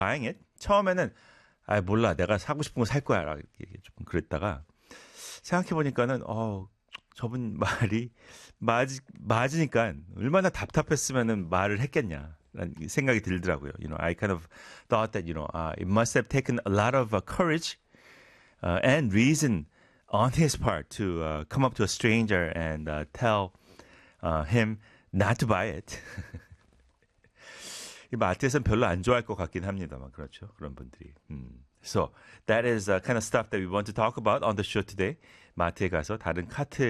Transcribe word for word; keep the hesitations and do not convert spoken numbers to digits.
buying it. 처음에는 아 몰라 내가 사고 싶은 거 살 거야 라고 조금 그랬다가 생각해 보니까는 어 저분 말이 맞 맞으니까 얼마나 답답했으면은 말을 했겠냐라는 생각이 들더라고요. You know, I kind of thought that you know uh, it must have taken a lot of uh, courage uh, and reason on his part to uh, come up to a stranger and uh, tell uh, him not to buy it. 이 마트에서는 별로 안 좋아할 것 같긴 합니다만 그렇죠. 그런 분들이. 음. So that is uh, kind of stuff that we want to talk about on the show today. 마트에 가서 다른 카트